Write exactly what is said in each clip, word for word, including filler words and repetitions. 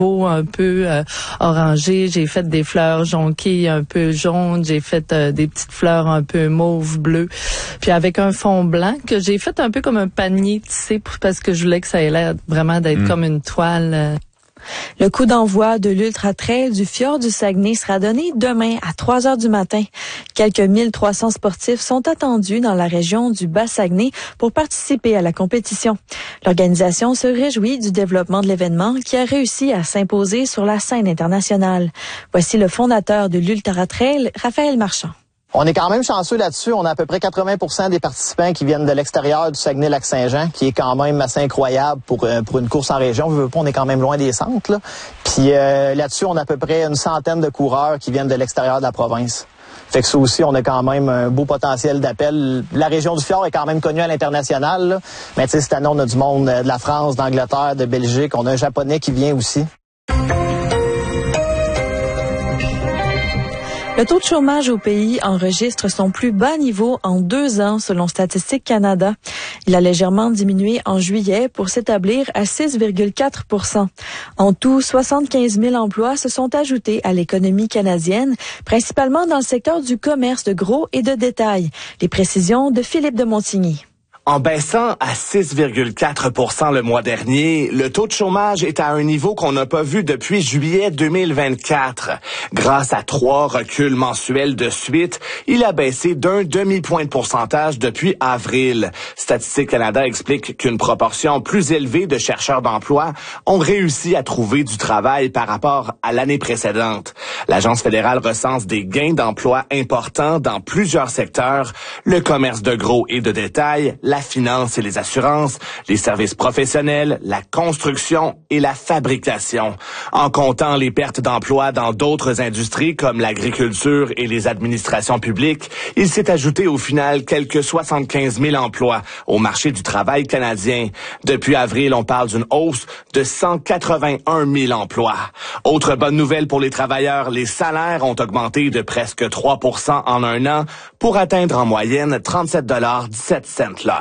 un peu euh, orangé, j'ai fait des fleurs jonquées un peu jaunes, j'ai fait euh, des petites fleurs un peu mauve bleu, puis avec un fond blanc que j'ai fait un peu comme un panier tissé parce que je voulais que ça ait l'air vraiment d'être mmh. comme une toile. Euh. Le coup d'envoi de l'Ultra Trail du Fjord du Saguenay sera donné demain à trois heures du matin. Quelques mille trois cents sportifs sont attendus dans la région du Bas-Saguenay pour participer à la compétition. L'organisation se réjouit du développement de l'événement qui a réussi à s'imposer sur la scène internationale. Voici le fondateur de l'Ultra Trail, Raphaël Marchand. On est quand même chanceux là-dessus. On a à peu près quatre-vingts pour cent des participants qui viennent de l'extérieur du Saguenay-Lac-Saint-Jean, qui est quand même assez incroyable pour euh, pour une course en région. On est quand même loin des centres, là. Puis euh, là-dessus, on a à peu près une centaine de coureurs qui viennent de l'extérieur de la province. Fait que ça aussi, on a quand même un beau potentiel d'appel. La région du Fjord est quand même connue à l'international, là. Mais tu sais, cette année, on a du monde de la France, d'Angleterre, de Belgique. On a un Japonais qui vient aussi. Le taux de chômage au pays enregistre son plus bas niveau en deux ans, selon Statistique Canada. Il a légèrement diminué en juillet pour s'établir à six virgule quatre pour cent. En tout, soixante-quinze mille emplois se sont ajoutés à l'économie canadienne, principalement dans le secteur du commerce de gros et de détail. Les précisions de Philippe de Montigny. En baissant à six virgule quatre pour cent le mois dernier, le taux de chômage est à un niveau qu'on n'a pas vu depuis juillet deux mille vingt-quatre. Grâce à trois reculs mensuels de suite, il a baissé d'un demi-point de pourcentage depuis avril. Statistique Canada explique qu'une proportion plus élevée de chercheurs d'emploi ont réussi à trouver du travail par rapport à l'année précédente. L'Agence fédérale recense des gains d'emploi importants dans plusieurs secteurs, le commerce de gros et de détail, la finance et les assurances, les services professionnels, la construction et la fabrication. En comptant les pertes d'emplois dans d'autres industries comme l'agriculture et les administrations publiques, il s'est ajouté au final quelques soixante-quinze mille emplois au marché du travail canadien. Depuis avril, on parle d'une hausse de cent quatre-vingt-un mille emplois. Autre bonne nouvelle pour les travailleurs, les salaires ont augmenté de presque trois pour cent en un an pour atteindre en moyenne trente-sept dollars dix-sept cents l'heure.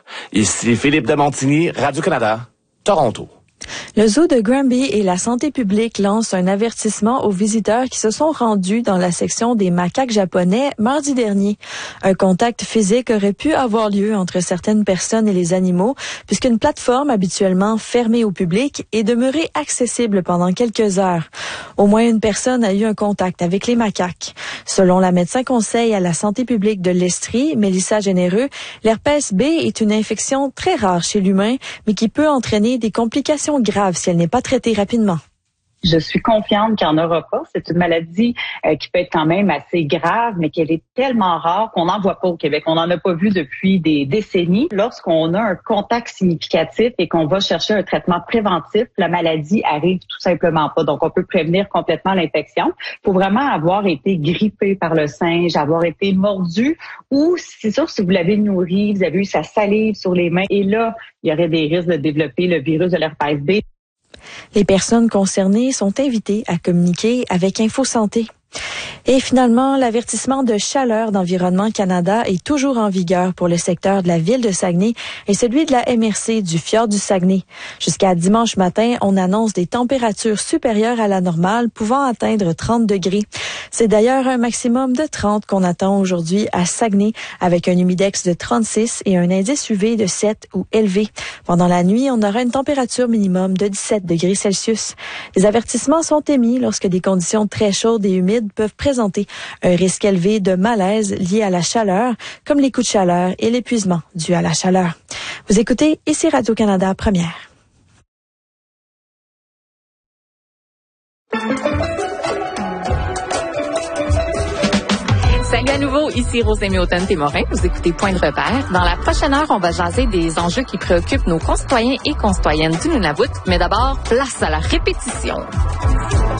Ici Philippe de Montigny, Radio-Canada, Toronto. Le zoo de Granby et la santé publique lancent un avertissement aux visiteurs qui se sont rendus dans la section des macaques japonais mardi dernier. Un contact physique aurait pu avoir lieu entre certaines personnes et les animaux, puisqu'une plateforme habituellement fermée au public est demeurée accessible pendant quelques heures. Au moins une personne a eu un contact avec les macaques. Selon la médecin conseil à la santé publique de l'Estrie, Mélissa Généreux, l'herpès B est une infection très rare chez l'humain, mais qui peut entraîner des complications grave si elle n'est pas traitée rapidement. Je suis confiante qu'il n'y en aura pas. C'est une maladie euh, qui peut être quand même assez grave, mais qu'elle est tellement rare qu'on n'en voit pas au Québec. On n'en a pas vu depuis des décennies. Lorsqu'on a un contact significatif et qu'on va chercher un traitement préventif, la maladie arrive tout simplement pas. Donc, on peut prévenir complètement l'infection. Il faut vraiment avoir été grippé par le singe, avoir été mordu, ou c'est sûr, si vous l'avez nourri, vous avez eu sa salive sur les mains, et là, il y aurait des risques de développer le virus de l'herpès B. Les personnes concernées sont invitées à communiquer avec InfoSanté. Et finalement, l'avertissement de chaleur d'Environnement Canada est toujours en vigueur pour le secteur de la ville de Saguenay et celui de la M R C du Fjord du Saguenay. Jusqu'à dimanche matin, on annonce des températures supérieures à la normale pouvant atteindre trente degrés. C'est d'ailleurs un maximum de trente qu'on attend aujourd'hui à Saguenay avec un humidex de trente-six et un indice U V de sept ou élevé. Pendant la nuit, on aura une température minimum de dix-sept degrés Celsius. Les avertissements sont émis lorsque des conditions très chaudes et humides peuvent présenter un risque élevé de malaise lié à la chaleur, comme les coups de chaleur et l'épuisement dû à la chaleur. Vous écoutez ici Radio-Canada Première. Salut à nouveau, ici Rosemée Automne-Témorin. Vous écoutez Point de repère. Dans la prochaine heure, on va jaser des enjeux qui préoccupent nos concitoyens et concitoyennes du Nunavut. Mais d'abord, place à la répétition.